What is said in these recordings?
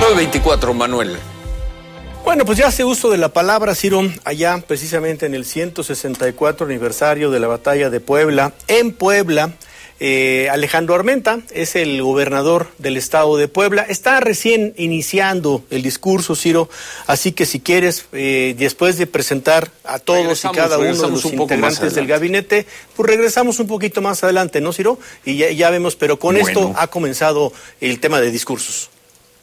9:24, Manuel. Bueno, pues ya hace uso de la palabra, Ciro, allá precisamente en el 164 aniversario de la batalla de Puebla. En Puebla, Alejandro Armenta es el gobernador del estado de Puebla. Está recién iniciando el discurso, Ciro, así que si quieres, después de presentar a todos y cada uno de los integrantes del gabinete, pues regresamos un poquito más adelante, ¿no, Ciro? Y ya vemos, pero con esto ha comenzado el tema de discursos.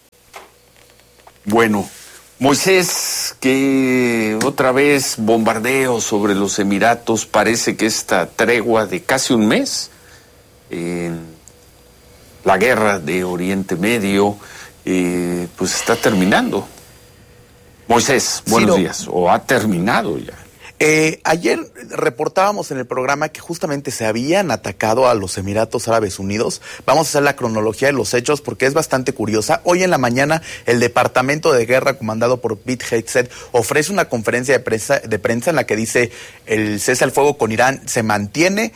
Bueno, Moisés, que otra vez bombardeo sobre los Emiratos, parece que esta tregua de casi un mes en la guerra de Oriente Medio, pues está terminando. Moisés, buenos días, o ha terminado ya. Ayer reportábamos en el programa que justamente se habían atacado a los Emiratos Árabes Unidos. Vamos a hacer la cronología de los hechos porque es bastante curiosa. Hoy en la mañana el Departamento de Guerra comandado por Pete Hegseth ofrece una conferencia de prensa en la que dice el cese al fuego con Irán se mantiene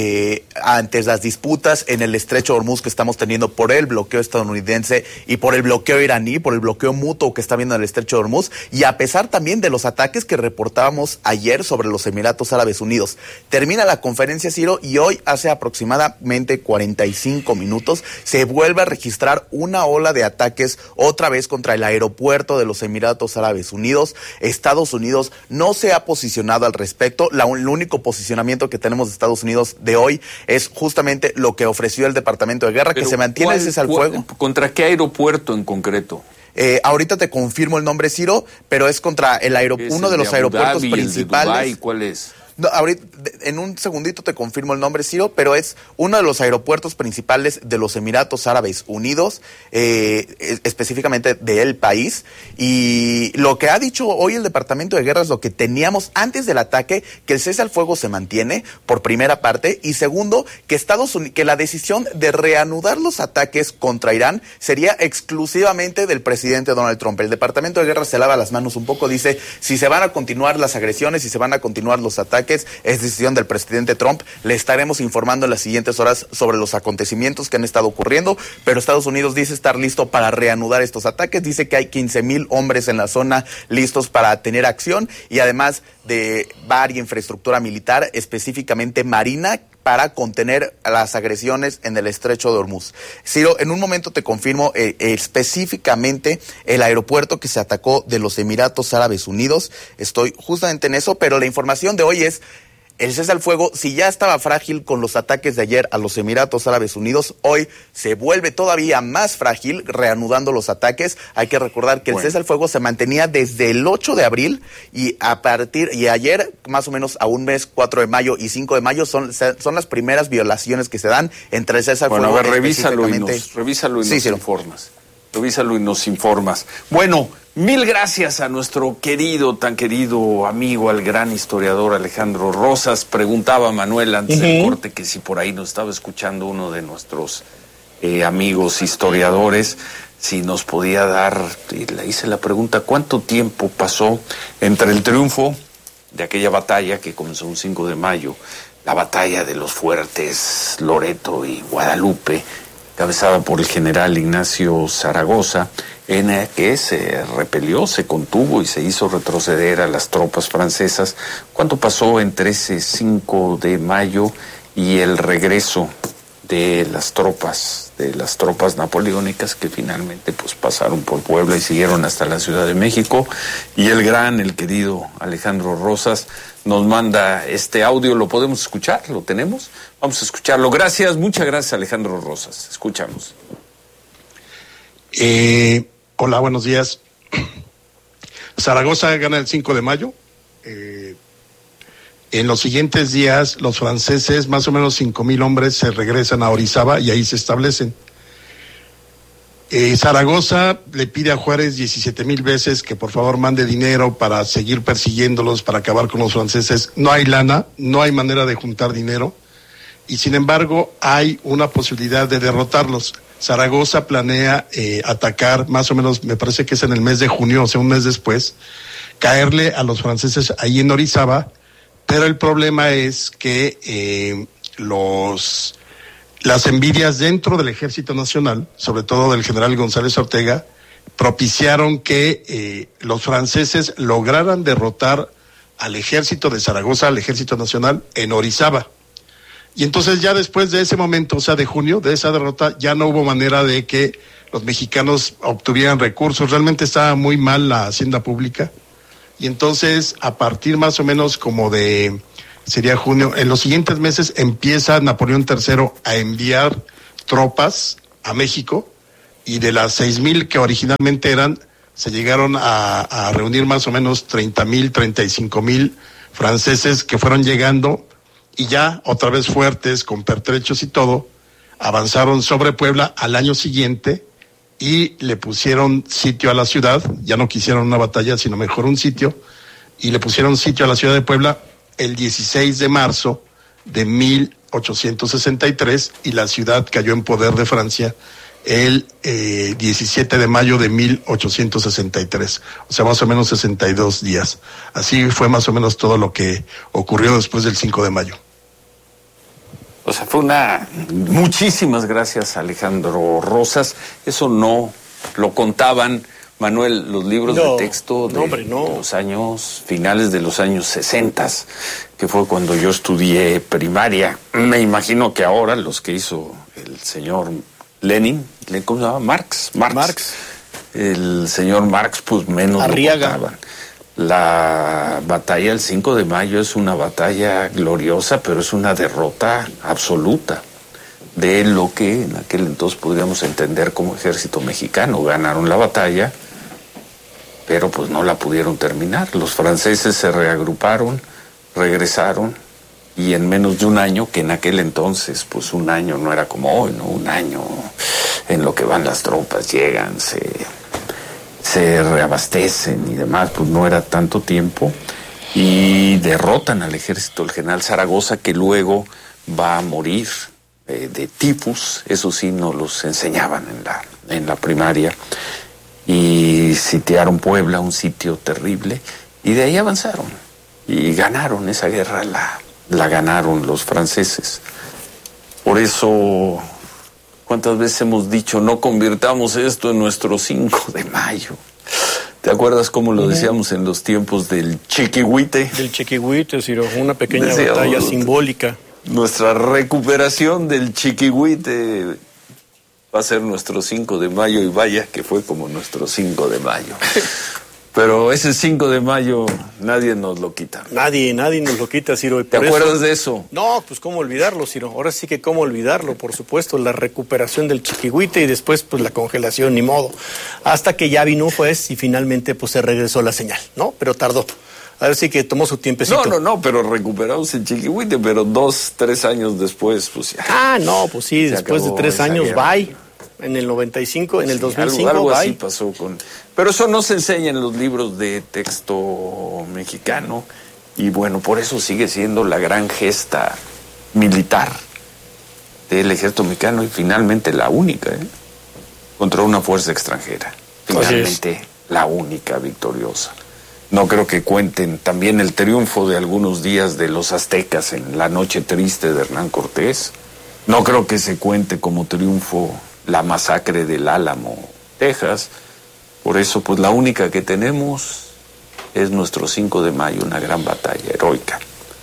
ante las disputas en el estrecho de Hormuz que estamos teniendo por el bloqueo estadounidense y por el bloqueo iraní, por el bloqueo mutuo que está viendo en el estrecho de Hormuz, y a pesar también de los ataques que reportábamos ayer sobre los Emiratos Árabes Unidos. Termina la conferencia, Ciro, y hoy hace aproximadamente 45 minutos se vuelve a registrar una ola de ataques otra vez contra el aeropuerto de los Emiratos Árabes Unidos. Estados Unidos no se ha posicionado al respecto. El único posicionamiento que tenemos de Estados Unidos de hoy es justamente lo que ofreció el Departamento de Guerra, que se mantiene el cese al fuego. ¿Contra qué aeropuerto en concreto? Ahorita te confirmo el nombre, Ciro, pero es contra uno de los aeropuertos principales. ¿El de Dubái, cuál es? No, ahorita, en un segundito te confirmo el nombre, Ciro, pero es uno de los aeropuertos principales de los Emiratos Árabes Unidos, específicamente del país. Y lo que ha dicho hoy el Departamento de Guerra es lo que teníamos antes del ataque, que el cese al fuego se mantiene, por primera parte, y segundo, que la decisión de reanudar los ataques contra Irán sería exclusivamente del presidente Donald Trump. El Departamento de Guerra se lava las manos un poco, dice, si se van a continuar las agresiones, si se van a continuar los ataques, es decisión del presidente Trump. Le estaremos informando en las siguientes horas sobre los acontecimientos que han estado ocurriendo, pero Estados Unidos dice estar listo para reanudar estos ataques. Dice que hay 15,000 hombres en la zona listos para tener acción y además de varia infraestructura militar, específicamente marina, para contener las agresiones en el estrecho de Hormuz. Ciro, en un momento te confirmo específicamente el aeropuerto que se atacó de los Emiratos Árabes Unidos. Estoy justamente en eso, pero la información de hoy es el cese al fuego. Si ya estaba frágil con los ataques de ayer a los Emiratos Árabes Unidos, hoy se vuelve todavía más frágil reanudando los ataques. Hay que recordar que el cese al fuego se mantenía desde el 8 de abril y ayer, más o menos a un mes, 4 de mayo y 5 de mayo, son las primeras violaciones que se dan entre el cese al fuego. Bueno, a ver, revísalo y nos informas. Bueno, mil gracias a nuestro tan querido amigo, al gran historiador Alejandro Rosas. Preguntaba Manuel antes del corte que si por ahí nos estaba escuchando uno de nuestros amigos historiadores, si nos podía dar, y le hice la pregunta, ¿cuánto tiempo pasó entre el triunfo de aquella batalla que comenzó un 5 de mayo, la batalla de los fuertes Loreto y Guadalupe, cabezada por el general Ignacio Zaragoza, en el que se repelió, se contuvo y se hizo retroceder a las tropas francesas? ¿Cuánto pasó entre ese 5 de mayo y el regreso de las tropas napoleónicas que finalmente pues pasaron por Puebla y siguieron hasta la Ciudad de México? Y el querido Alejandro Rosas nos manda este audio. ¿Lo podemos escuchar? ¿Lo tenemos? Vamos a escucharlo. Muchas gracias, Alejandro Rosas. Escuchamos. Hola, buenos días. Zaragoza gana el 5 de mayo. En los siguientes días, los franceses, más o menos 5,000 hombres, se regresan a Orizaba y ahí se establecen. Zaragoza le pide a Juárez 17,000 veces que por favor mande dinero para seguir persiguiéndolos, para acabar con los franceses. No hay lana, no hay manera de juntar dinero y sin embargo hay una posibilidad de derrotarlos. Zaragoza planea atacar, más o menos me parece que es en el mes de junio, o sea, un mes después, caerle a los franceses ahí en Orizaba, pero el problema es que las envidias dentro del Ejército Nacional, sobre todo del general González Ortega, propiciaron que los franceses lograran derrotar al ejército de Zaragoza, al ejército nacional, en Orizaba. Y entonces ya después de ese momento, o sea, de junio, de esa derrota, ya no hubo manera de que los mexicanos obtuvieran recursos. Realmente estaba muy mal la hacienda pública. Y entonces, a partir más o menos como de, sería junio, en los siguientes meses empieza Napoleón III a enviar tropas a México, y de las 6,000 que originalmente eran, se llegaron a reunir más o menos 30,000, 35,000 franceses que fueron llegando, y ya otra vez fuertes, con pertrechos y todo, avanzaron sobre Puebla al año siguiente y le pusieron sitio a la ciudad. Ya no quisieron una batalla, sino mejor un sitio, y le pusieron sitio a la ciudad de Puebla el 16 de marzo de 1863, y la ciudad cayó en poder de Francia el 17 de mayo de 1863, o sea, más o menos 62 días. Así fue más o menos todo lo que ocurrió después del 5 de mayo. O sea, fue una... Muchísimas gracias, Alejandro Rosas. Eso no lo contaban, Manuel, los libros de texto de los años, finales de los años 60, que fue cuando yo estudié primaria. Me imagino que ahora los que hizo el señor Lenin, ¿cómo se llama? Marx. El señor Marx, pues menos Arriaga. lo contaban. La batalla del 5 de mayo es una batalla gloriosa, pero es una derrota absoluta de lo que en aquel entonces podríamos entender como ejército mexicano. Ganaron la batalla, pero pues no la pudieron terminar. Los franceses se reagruparon, regresaron, y en menos de un año, que en aquel entonces, pues un año no era como hoy, ¿no? Un año en lo que van las tropas, llegan, se reabastecen y demás, pues no era tanto tiempo, y derrotan al ejército del general Zaragoza, que luego va a morir de tifus. Eso sí nos los enseñaban en la primaria, y sitiaron Puebla, un sitio terrible, y de ahí avanzaron y ganaron esa guerra, la ganaron los franceses. Por eso, ¿cuántas veces hemos dicho, no convirtamos esto en nuestro 5 de mayo? ¿Te acuerdas cómo lo decíamos en los tiempos del Chiquihuite? Del Chiquihuite, Ciro, una pequeña batalla simbólica. Nuestra recuperación del Chiquihuite va a ser nuestro 5 de mayo, y vaya que fue como nuestro 5 de mayo. Pero ese 5 de mayo nadie nos lo quita. Nadie nos lo quita, Ciro. Y ¿Te acuerdas de eso? No, pues cómo olvidarlo, Ciro. Ahora sí que cómo olvidarlo, por supuesto. La recuperación del Chiquihuite y después pues la congelación, ni modo. Hasta que ya vino un juez y finalmente pues se regresó la señal, ¿no? Pero tardó. Ahora sí que tomó su tiempecito. No, pero recuperamos el Chiquihuite, pero 2-3 años después, pues ya. Ah, no, pues sí, después de 3 años, bye. En el 95, en el 2005, algo así pasó con... Pero eso no se enseña en los libros de texto mexicano, y bueno, por eso sigue siendo la gran gesta militar del ejército mexicano, y finalmente la única, contra una fuerza extranjera. Finalmente la única victoriosa. No creo que cuenten también el triunfo de algunos días de los aztecas en la noche triste de Hernán Cortés. No creo que se cuente como triunfo la masacre del Álamo, Texas. Por eso, pues la única que tenemos es nuestro 5 de mayo, una gran batalla heroica.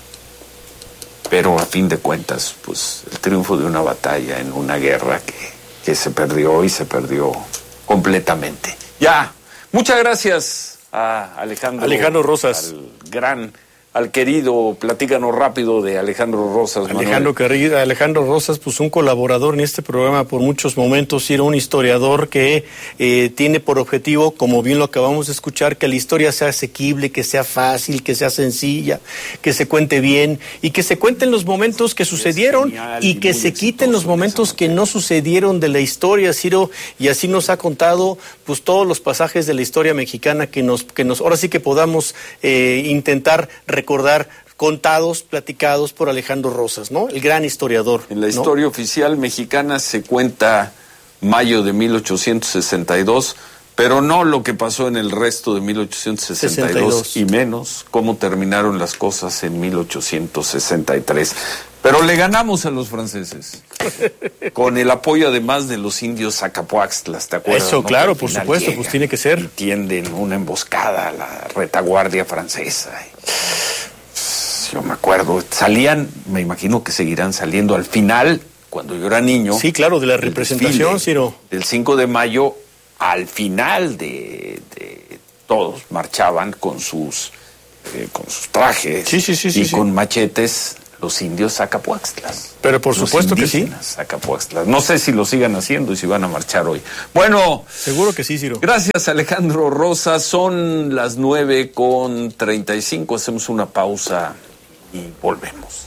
Pero a fin de cuentas, pues el triunfo de una batalla en una guerra que se perdió, y se perdió completamente. Ya, muchas gracias a Alejandro Rosas. Al querido, platícanos rápido de Alejandro Rosas. Alejandro Rosas, pues un colaborador en este programa por muchos momentos, y era un historiador que tiene por objetivo, como bien lo acabamos de escuchar, que la historia sea asequible, que sea fácil, que sea sencilla, que se cuente bien, y que se cuenten los momentos que sucedieron, y que se quiten los momentos que no sucedieron de la historia, Ciro, y así nos ha contado pues todos los pasajes de la historia mexicana que nos ahora sí que podamos intentar recordar, contados, platicados por Alejandro Rosas, ¿no? El gran historiador. En la historia oficial mexicana se cuenta mayo de 1862, pero no lo que pasó en el resto de 1862 y menos cómo terminaron las cosas en 1863. Pero le ganamos a los franceses. Con el apoyo además de los indios Zacapuaxtlas, ¿te acuerdas? Eso, ¿no? claro, por supuesto, pues tiene que ser. Y tienden una emboscada a la retaguardia francesa. Yo me acuerdo, salían, me imagino que seguirán saliendo al final, cuando yo era niño. Sí, claro, de la representación, Ciro. Del 5 de mayo, al final de todos marchaban con sus trajes. Sí, con machetes. Los indios Zacapuaxtlas. Pero por supuesto que sí. Zacapuaxtlas. No sé si lo sigan haciendo y si van a marchar hoy. Bueno. Seguro que sí, Ciro. Gracias, Alejandro Rosas. Son las 9:35. Hacemos una pausa y volvemos.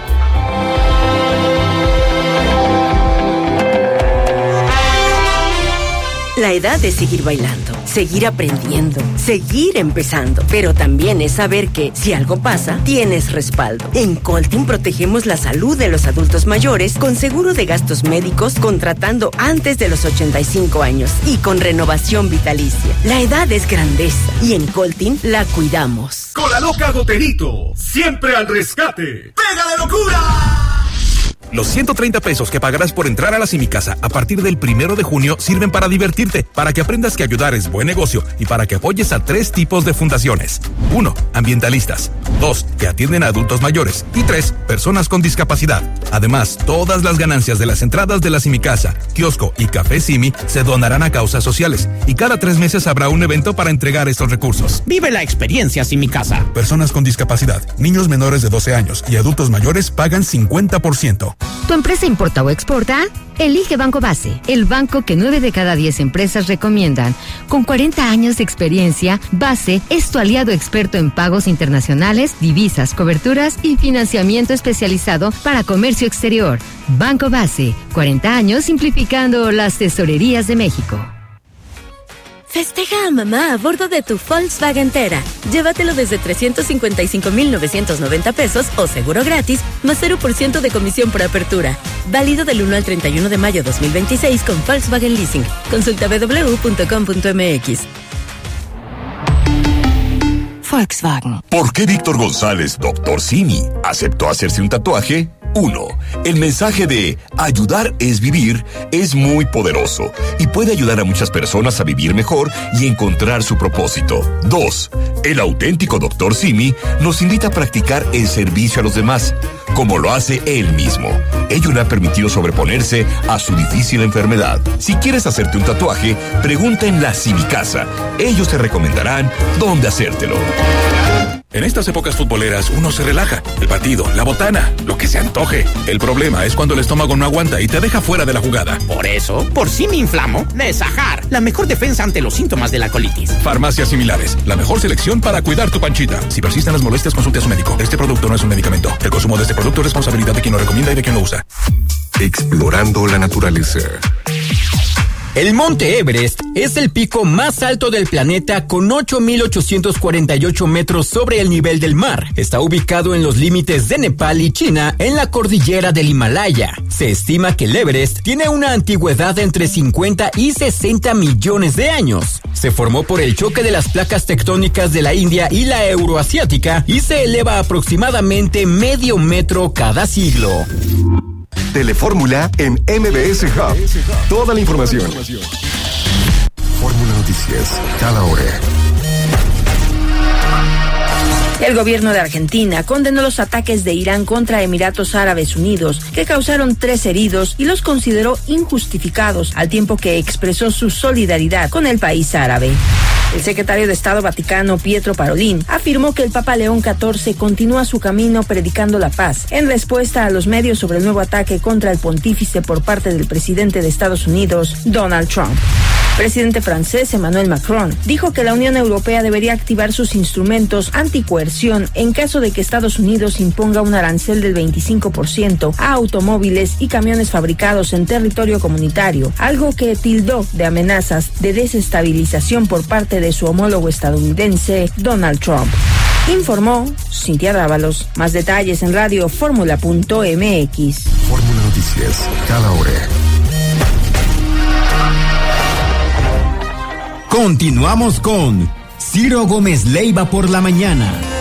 La edad es seguir bailando, seguir aprendiendo, seguir empezando. Pero también es saber que, si algo pasa, tienes respaldo. En Coltin protegemos la salud de los adultos mayores con seguro de gastos médicos contratando antes de los 85 años y con renovación vitalicia. La edad es grandeza y en Coltin la cuidamos. Con la loca Goterito, siempre al rescate. ¡Pégale locura! Los 130 pesos que pagarás por entrar a la Simicasa a partir del 1 de junio sirven para divertirte, para que aprendas que ayudar es buen negocio y para que apoyes a 3 tipos de fundaciones. 1. Ambientalistas. 2. Que atienden a adultos mayores. Y 3. Personas con discapacidad. Además, todas las ganancias de las entradas de la Simicasa, kiosco y café Simi se donarán a causas sociales. Y cada 3 meses habrá un evento para entregar estos recursos. Vive la experiencia Simicasa. Personas con discapacidad, niños menores de 12 años y adultos mayores pagan 50%. ¿Tu empresa importa o exporta? Elige Banco Base, el banco que 9 de cada 10 empresas recomiendan. Con 40 años de experiencia, Base es tu aliado experto en pagos internacionales, divisas, coberturas y financiamiento especializado para comercio exterior. Banco Base, 40 años simplificando las tesorerías de México. Festeja a mamá a bordo de tu Volkswagen Tera. Llévatelo desde 355,990 pesos o seguro gratis, más 0% de comisión por apertura. Válido del 1 al 31 de mayo 2026 con Volkswagen Leasing. Consulta www.com.mx. Volkswagen. ¿Por qué Víctor González, Dr. Simi, aceptó hacerse un tatuaje? 1. El mensaje de ayudar es vivir es muy poderoso y puede ayudar a muchas personas a vivir mejor y encontrar su propósito. 2. El auténtico Dr. Simi nos invita a practicar el servicio a los demás, como lo hace él mismo. Ello le ha permitido sobreponerse a su difícil enfermedad. Si quieres hacerte un tatuaje, pregunta en la Simicasa. Ellos te recomendarán dónde hacértelo. En estas épocas futboleras uno se relaja. El partido, la botana, lo que se antoje. El problema es cuando el estómago no aguanta y te deja fuera de la jugada. Por eso, por Simi Inflamo, de Sahar, la mejor defensa ante los síntomas de la colitis. Farmacias Similares, la mejor selección para cuidar tu panchita. Si persisten las molestias, consulte a su médico. Este producto no es un medicamento. El consumo de este producto es responsabilidad de quien lo recomienda y de quien lo usa. Explorando la naturaleza. El Monte Everest es el pico más alto del planeta con 8.848 metros sobre el nivel del mar. Está ubicado en los límites de Nepal y China, en la cordillera del Himalaya. Se estima que el Everest tiene una antigüedad entre 50 y 60 millones de años. Se formó por el choque de las placas tectónicas de la India y la euroasiática y se eleva aproximadamente medio metro cada siglo. Telefórmula en MBS Hub. Toda la información. Fórmula Noticias, cada hora. El gobierno de Argentina condenó los ataques de Irán contra Emiratos Árabes Unidos, que causaron 3 heridos y los consideró injustificados, al tiempo que expresó su solidaridad con el país árabe. El secretario de Estado Vaticano, Pietro Parolin, afirmó que el Papa León XIV continúa su camino predicando la paz, en respuesta a los medios sobre el nuevo ataque contra el pontífice por parte del presidente de Estados Unidos, Donald Trump. El presidente francés Emmanuel Macron dijo que la Unión Europea debería activar sus instrumentos anticoerción en caso de que Estados Unidos imponga un arancel del 25% a automóviles y camiones fabricados en territorio comunitario, algo que tildó de amenazas de desestabilización por parte de su homólogo estadounidense, Donald Trump. Informó Cintia Dávalos. Más detalles en radioformula.mx. Fórmula Noticias, cada hora. Continuamos con Ciro Gómez Leiva por la mañana.